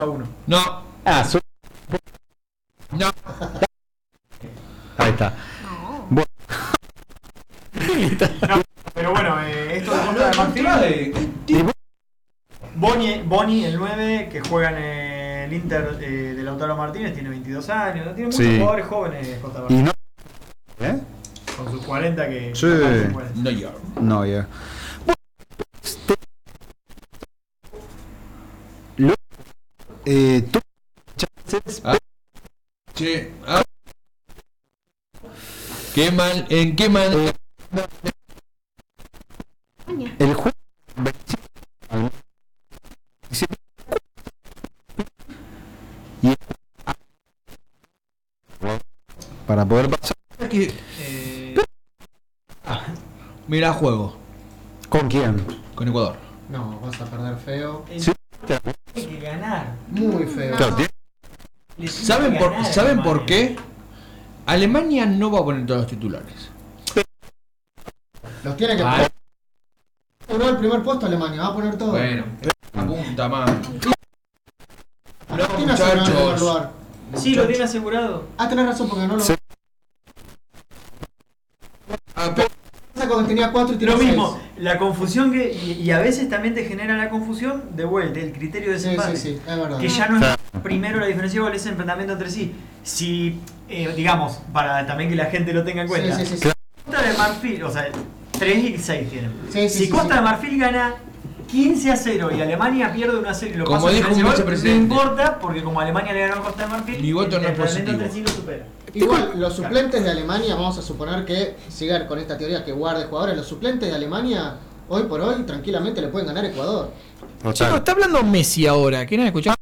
1. No. No. Ahí está. No, pero bueno, esto de Costa de Marfil. Boni, el 9, que juega en el Inter de Lautaro Martínez, tiene 22 años. Tiene muchos jugadores jóvenes Costa de Marfil. Y no. Con sus 40 que. Sí. No, ya. Tú. Che. Qué mal. ¿En qué mal? El juego. Para poder pasar. Mira, juego. ¿Con quién? Con Ecuador. No, vas a perder feo. Sí. Hay que ganar. Muy feo. Claro, ¿Saben por qué? Alemania no va a poner todos los titulares. Los tiene que poner. Logró el primer puesto Alemania, va a poner todo. Bueno, apunta más. No, Argentina se ganó el primer muchachos. lugar. Sí, lo tiene asegurado. Tenés razón porque no lo. Sí. Cuando tenía 4 y tenía Lo 6. mismo, la confusión que. Y a veces también te genera la confusión de vuelta, el criterio de desempate. Sí, es verdad. Que ya no es primero la diferencia de goles, el enfrentamiento entre sí. Si, digamos, para también que la gente lo tenga en cuenta. Sí. Costa de Marfil, o sea, 3 y 6 tienen. Sí, si Costa de Marfil gana 15-0 y Alemania pierde 1-0 y lo Como pasa dijo un diferencia de gol, vicepresidente. no importa, porque como Alemania le ganó a Costa de Marfil, Mi voto el no es enfrentamiento positivo. entre sí lo supera. Igual, los suplentes de Alemania, vamos a suponer que sigan con esta teoría que guarde jugadores. Los suplentes de Alemania, hoy por hoy, tranquilamente le pueden ganar a Ecuador. Chicos, está hablando Messi ahora. ¿Quieren escuchar?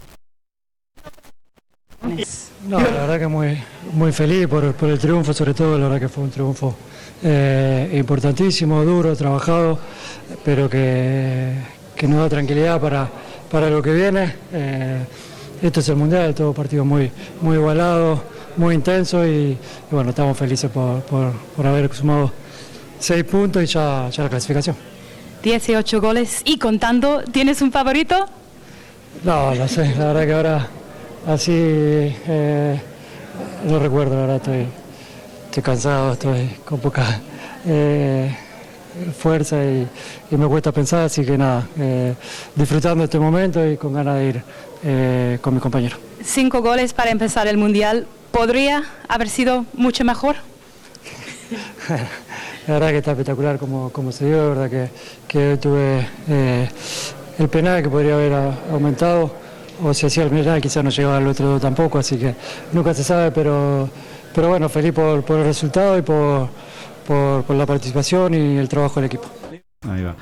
No, la verdad que muy feliz por el triunfo, sobre todo. La verdad que fue un triunfo importantísimo, duro, trabajado, pero que nos da tranquilidad para lo que viene. Esto es el Mundial, todo partido muy igualado, muy intenso y bueno, estamos felices por haber sumado 6 puntos y ya la clasificación. 18 goles y contando, ¿tienes un favorito? No sé, la verdad que ahora así no recuerdo, la verdad estoy cansado, estoy con poca fuerza y me cuesta pensar, así que nada, disfrutando este momento y con ganas de ir con mi compañero. 5 goles para empezar el Mundial, ¿podría haber sido mucho mejor? La verdad que está espectacular como se dio, la verdad que hoy tuve el penal que podría haber aumentado, o si hacía el penal quizás no llegaba al otro tampoco, así que nunca se sabe, pero bueno, feliz por el resultado y por la participación y el trabajo del equipo. Ahí va.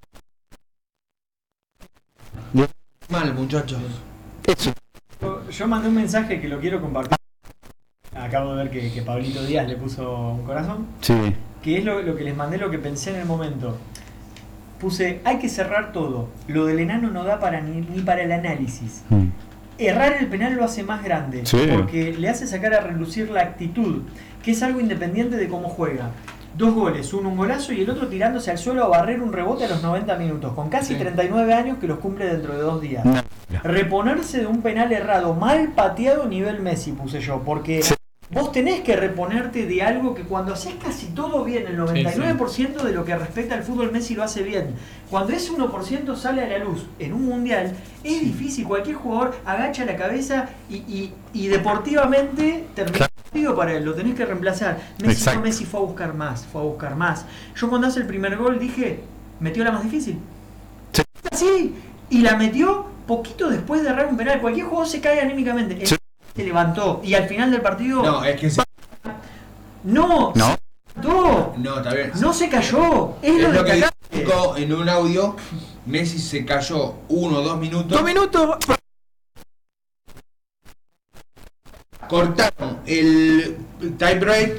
Mal, muchachos. Yo mandé un mensaje que lo quiero compartir. Acabo de ver que Pablito Díaz le puso un corazón. Sí. Que es lo que les mandé, lo que pensé en el momento. Puse, hay que cerrar todo. Lo del enano no da para ni para el análisis. Errar el penal lo hace más grande. Sí. Porque le hace sacar a relucir la actitud, que es algo independiente de cómo juega. 2 goles, uno un golazo y el otro tirándose al suelo a barrer un rebote a los 90 minutos, con casi 39 años que los cumple dentro de 2 días. No. Reponerse de un penal errado, mal pateado nivel Messi, puse yo, porque vos tenés que reponerte de algo que cuando haces casi todo bien, el 99% de lo que respecta al fútbol Messi lo hace bien. Cuando ese 1% sale a la luz en un mundial, es difícil, cualquier jugador agacha la cabeza y deportivamente termina el partido para él, lo tenés que reemplazar. Messi fue a buscar más. Yo cuando hace el primer gol dije, metió la más difícil. Sí, y la metió poquito después de errar un penal. Cualquier jugador se cae anímicamente. Él se levantó y al final del partido... No, es que se... No, está bien. no se cayó. Es Es lo lo que destacable. dijo en un audio. Messi se cayó 1 o 2 minutos. 2 minutos. Cortaron el time break,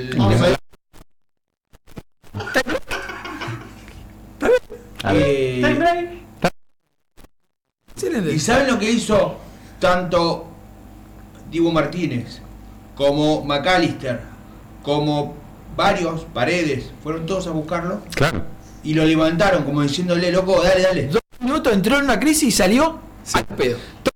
Time break. Excelente. ¿Y saben lo que hizo tanto Dibu Martínez como McAllister como varios Paredes? Fueron todos a buscarlo Claro. y lo levantaron como diciéndole, loco, dale. 2 minutos entró en una crisis y salió al pedo.